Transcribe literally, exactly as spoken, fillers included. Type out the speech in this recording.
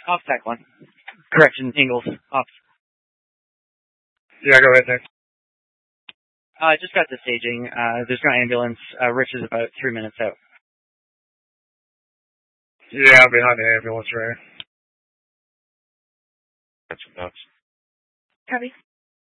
Off Tech one. Correction, Ingalls. Off. Yeah, go ahead, Nick. I uh, just got to staging. Uh, there's no ambulance. Uh, Rich is about three minutes out. Yeah, I'm behind the ambulance, right? That's nuts. Copy.